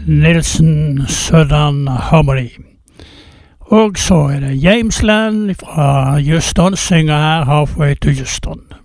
Nilsen Southern Harmony. Og så er det James Land fra Houston, synger her Halfway to Houston.